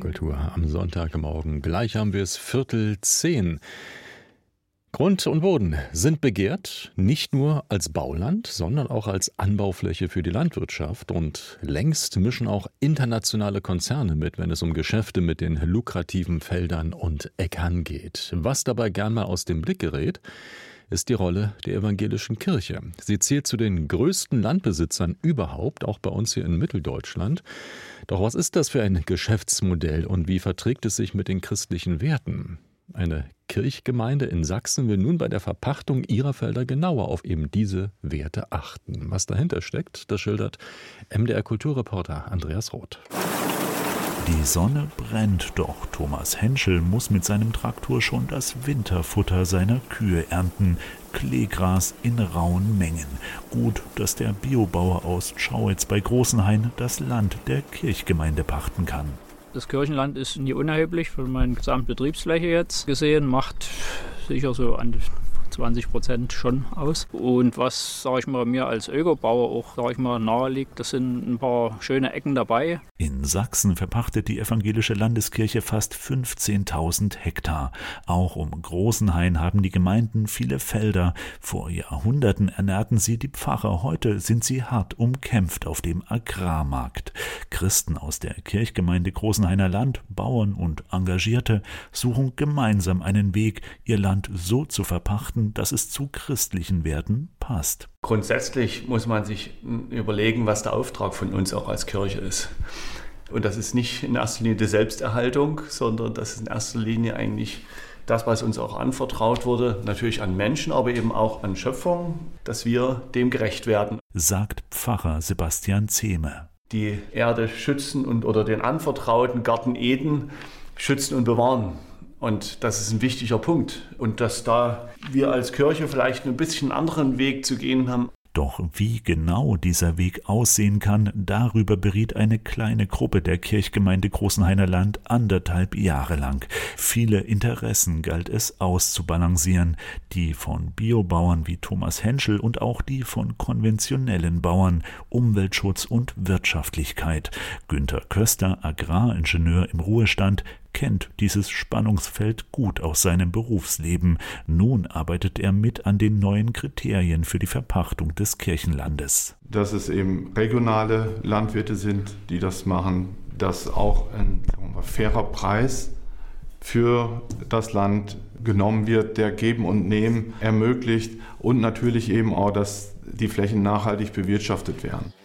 Kultur am Sonntagmorgen. Gleich haben wir es 9:45. Grund und Boden sind begehrt, nicht nur als Bauland, sondern auch als Anbaufläche für die Landwirtschaft. Und längst mischen auch internationale Konzerne mit, wenn es um Geschäfte mit den lukrativen Feldern und Äckern geht. Was dabei gern mal aus dem Blick gerät, ist die Rolle der evangelischen Kirche. Sie zählt zu den größten Landbesitzern überhaupt, auch bei uns hier in Mitteldeutschland. Doch was ist das für ein Geschäftsmodell und wie verträgt es sich mit den christlichen Werten? Eine Kirchgemeinde in Sachsen will nun bei der Verpachtung ihrer Felder genauer auf eben diese Werte achten. Was dahinter steckt, das schildert MDR-Kulturreporter Andreas Roth. Die Sonne brennt, doch Thomas Henschel muss mit seinem Traktor schon das Winterfutter seiner Kühe ernten. Kleegras in rauen Mengen. Gut, dass der Biobauer aus Schauitz bei Großenhain das Land der Kirchgemeinde pachten kann. Das Kirchenland ist nie unerheblich von meiner Gesamtbetriebsfläche jetzt gesehen, macht sicher so an 20% schon aus. Und was, sage ich mal, mir als Ökobauer auch, sage ich mal, nahe liegt, das sind ein paar schöne Ecken dabei. In Sachsen verpachtet die evangelische Landeskirche fast 15.000 Hektar. Auch um Großenhain haben die Gemeinden viele Felder. Vor Jahrhunderten ernährten sie die Pfarrer. Heute sind sie hart umkämpft auf dem Agrarmarkt. Christen aus der Kirchgemeinde Großenhainer Land, Bauern und Engagierte suchen gemeinsam einen Weg, ihr Land so zu verpachten, dass es zu christlichen Werten passt. Grundsätzlich muss man sich überlegen, was der Auftrag von uns auch als Kirche ist. Und das ist nicht in erster Linie die Selbsterhaltung, sondern das ist in erster Linie eigentlich das, was uns auch anvertraut wurde, natürlich an Menschen, aber eben auch an Schöpfung, dass wir dem gerecht werden. Sagt Pfarrer Sebastian Zehme. Die Erde schützen oder den anvertrauten Garten Eden schützen und bewahren. Und das ist ein wichtiger Punkt. Und dass da wir als Kirche vielleicht ein bisschen einen anderen Weg zu gehen haben. Doch wie genau dieser Weg aussehen kann, darüber beriet eine kleine Gruppe der Kirchgemeinde Großenhainer Land 1,5 Jahre lang. Viele Interessen galt es auszubalancieren. Die von Biobauern wie Thomas Henschel und auch die von konventionellen Bauern, Umweltschutz und Wirtschaftlichkeit. Günter Köster, Agraringenieur im Ruhestand, kennt dieses Spannungsfeld gut aus seinem Berufsleben. Nun arbeitet er mit an den neuen Kriterien für die Verpachtung des Kirchenlandes. Dass es eben regionale Landwirte sind, die das machen, dass auch ein fairer Preis für das Land genommen wird, der Geben und Nehmen ermöglicht und natürlich eben auch, dass die Flächen nachhaltig bewirtschaftet werden.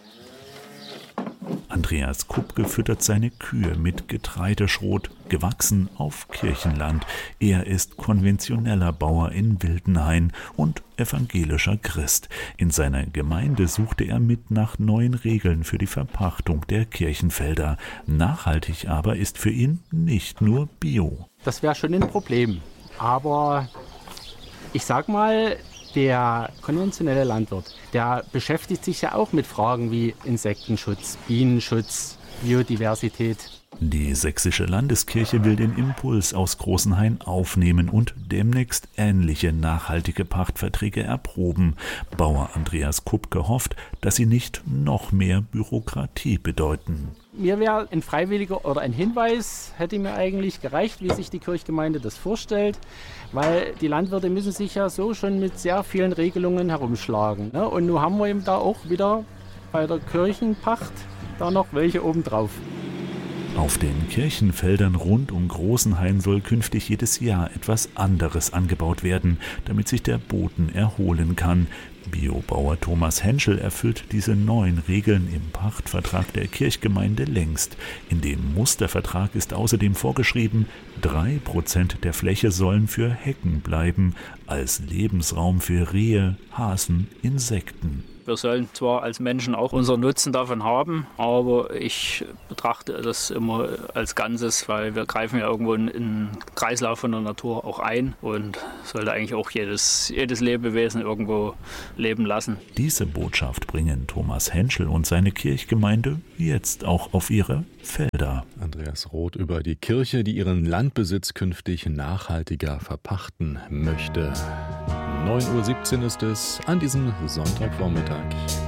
Andreas Kupke füttert seine Kühe mit Getreideschrot, gewachsen auf Kirchenland. Er ist konventioneller Bauer in Wildenhain und evangelischer Christ. In seiner Gemeinde suchte er mit nach neuen Regeln für die Verpachtung der Kirchenfelder. Nachhaltig aber ist für ihn nicht nur Bio. Das wäre schon ein Problem. Aber ich sag mal, der konventionelle Landwirt, der beschäftigt sich ja auch mit Fragen wie Insektenschutz, Bienenschutz, Biodiversität. Die Sächsische Landeskirche will den Impuls aus Großenhain aufnehmen und demnächst ähnliche nachhaltige Pachtverträge erproben. Bauer Andreas Kupke hofft, dass sie nicht noch mehr Bürokratie bedeuten. Mir wäre ein freiwilliger oder ein Hinweis, hätte mir eigentlich gereicht, wie sich die Kirchgemeinde das vorstellt, weil die Landwirte müssen sich ja so schon mit sehr vielen Regelungen herumschlagen. Ne? Und nun haben wir eben da auch wieder bei der Kirchenpacht da noch welche obendrauf. Auf den Kirchenfeldern rund um Großenhain soll künftig jedes Jahr etwas anderes angebaut werden, damit sich der Boden erholen kann. Biobauer Thomas Henschel erfüllt diese neuen Regeln im Pachtvertrag der Kirchgemeinde längst. In dem Mustervertrag ist außerdem vorgeschrieben, 3% der Fläche sollen für Hecken bleiben, als Lebensraum für Rehe, Hasen, Insekten. Wir sollen zwar als Menschen auch unseren Nutzen davon haben, aber ich betrachte das immer als Ganzes, weil wir greifen ja irgendwo in den Kreislauf von der Natur auch ein und sollte eigentlich auch jedes Lebewesen irgendwo leben lassen. Diese Botschaft bringen Thomas Henschel und seine Kirchgemeinde jetzt auch auf ihre Felder. Andreas Roth über die Kirche, die ihren Landbesitz künftig nachhaltiger verpachten möchte. 9:17 Uhr ist es an diesem Sonntagvormittag.